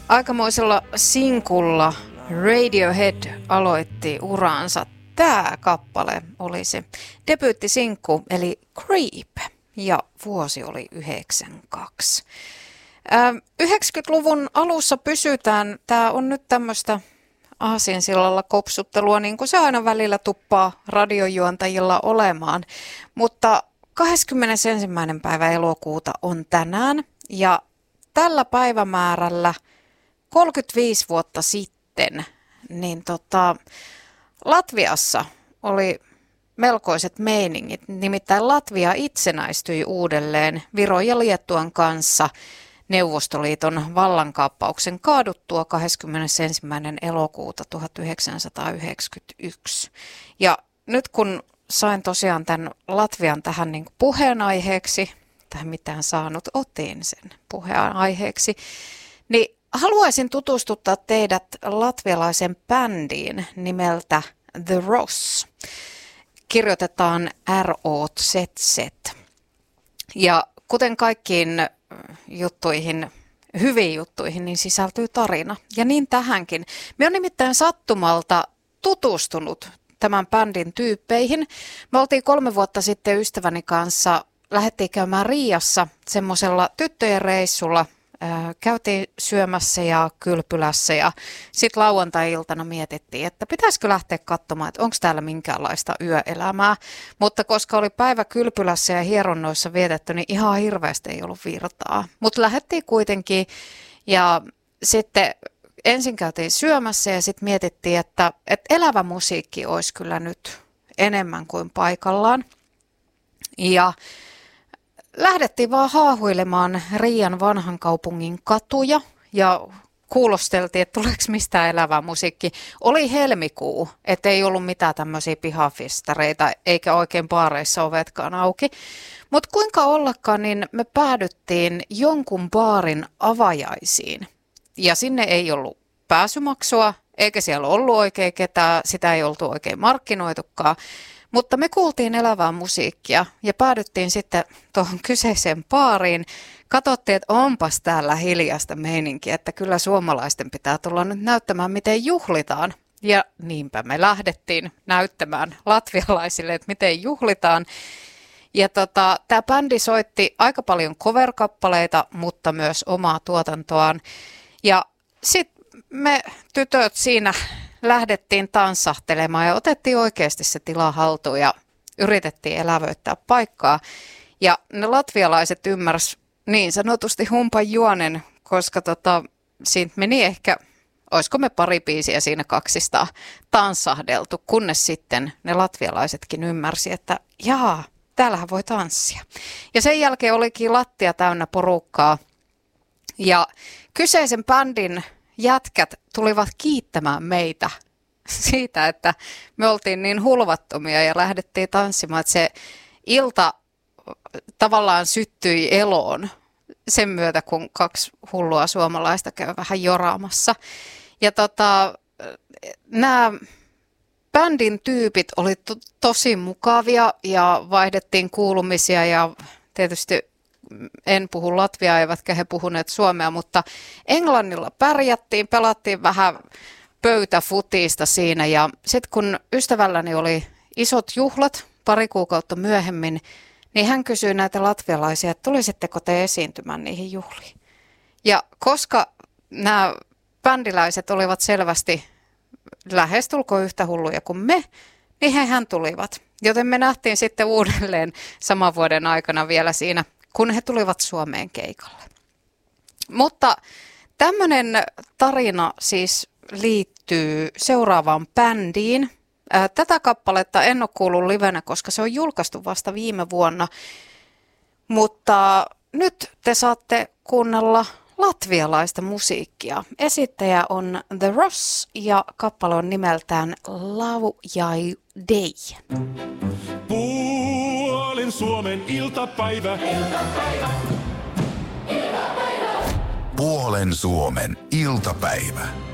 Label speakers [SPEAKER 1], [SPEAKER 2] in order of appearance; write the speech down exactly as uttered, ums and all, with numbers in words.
[SPEAKER 1] Aikamoisella sinkulla Radiohead aloitti uraansa. Tämä kappale oli se debyyttisinkku eli Creep ja vuosi oli yhdeksänkymmentäkaksi. yhdeksänkymmentäluvun alussa pysytään. Tämä on nyt tämmöistä aasinsillalla kopsuttelua, niin kuin se aina välillä tuppaa radiojuontajilla olemaan. Mutta kahdeskymmenesensimmäinen päivä elokuuta on tänään ja tällä päivämäärällä kolmekymmentäviisi vuotta sitten niin tota, Latviassa oli melkoiset meiningit. Nimittäin Latvia itsenäistyi uudelleen Viron ja Liettuan kanssa Neuvostoliiton vallankaappauksen kaaduttua kahdeskymmenesensimmäinen elokuuta tuhatyhdeksänsataayhdeksänkymmentäyksi. Ja nyt kun sain tosiaan tämän Latvian tähän niin kuin puheenaiheeksi, tai mitään saanut, otin sen puheenaiheeksi, niin haluaisin tutustuttaa teidät latvialaisen bändiin nimeltä The Ross. Kirjoitetaan R O Z Z. Ja kuten kaikkiin juttuihin, hyviin juttuihin, niin sisältyy tarina. Ja niin tähänkin. Me on nimittäin sattumalta tutustunut tämän bändin tyyppeihin. Me oltiin kolme vuotta sitten ystäväni kanssa, lähdettiin käymään Riiassa semmoisella tyttöjen reissulla. Käytiin syömässä ja kylpylässä ja sitten lauantai-iltana mietittiin, että pitäisikö lähteä katsomaan, että onko täällä minkäänlaista yöelämää. Mutta koska oli päivä kylpylässä ja hieronnoissa vietetty, niin ihan hirveästi ei ollut virtaa. Mutta lähdettiin kuitenkin ja sitten ensin käytiin syömässä ja sitten mietittiin, että, että elävä musiikki olisi kyllä nyt enemmän kuin paikallaan. Ja lähdettiin vaan haahuilemaan Riian vanhan kaupungin katuja ja kuulosteltiin, että tuleeko mistään elävää musiikki. Oli helmikuu, ettei ollut mitään tämmöisiä pihafestareita eikä oikein baareissa ovetkaan auki. Mutta kuinka ollakaan, niin me päädyttiin jonkun baarin avajaisiin ja sinne ei ollut pääsymaksua eikä siellä ollut oikein ketään, sitä ei oltu oikein markkinoitukaan. Mutta me kuultiin elävää musiikkia ja päädyttiin sitten tuohon kyseiseen baariin. Katsottiin, että onpas täällä hiljaista meininkiä, että kyllä suomalaisten pitää tulla nyt näyttämään, miten juhlitaan. Ja niinpä me lähdettiin näyttämään latvialaisille, että miten juhlitaan. Ja tota, tämä bändi soitti aika paljon cover-kappaleita, mutta myös omaa tuotantoaan. Ja sitten me tytöt siinä lähdettiin tanssahtelemaan ja otettiin oikeasti se tila haltuun ja yritettiin elävöittää paikkaa. Ja ne latvialaiset ymmärsivät niin sanotusti humpan juonen, koska tota, siitä meni ehkä, olisiko me pari biisiä siinä kaksista tanssahdeltu, kunnes sitten ne latvialaisetkin ymmärsi, että jaa, täällähän voi tanssia. Ja sen jälkeen olikin lattia täynnä porukkaa ja kyseisen bändin jätkät tulivat kiittämään meitä siitä, että me oltiin niin hulvattomia ja lähdettiin tanssimaan, että se ilta tavallaan syttyi eloon sen myötä, kun kaksi hullua suomalaista käy vähän joraamassa. Ja tota, nämä bändin tyypit oli to- tosi mukavia ja vaihdettiin kuulumisia ja tietysti en puhu latviaa, eivätkä he puhuneet suomea, mutta englannilla pärjättiin, pelattiin vähän pöytäfutista siinä ja sitten kun ystävälläni oli isot juhlat pari kuukautta myöhemmin, niin hän kysyi näitä latvialaisia, että tulisitteko te esiintymään niihin juhliin. Ja koska nämä bändiläiset olivat selvästi lähestulkoon yhtä hulluja kuin me, niin hehän tulivat. Joten me nähtiin sitten uudelleen saman vuoden aikana vielä siinä, kun he tulivat Suomeen keikalle. Mutta tämmöinen tarina siis liittyy seuraavaan bändiin. Tätä kappaletta en ole kuullut livenä, koska se on julkaistu vasta viime vuonna. Mutta nyt te saatte kuunnella latvialaista musiikkia. Esittäjä on The Ross ja kappale on nimeltään Laujai Day.
[SPEAKER 2] Puolen Suomen iltapäivä. Iltapäivä.
[SPEAKER 3] Iltapäivä. Puolen Suomen iltapäivä.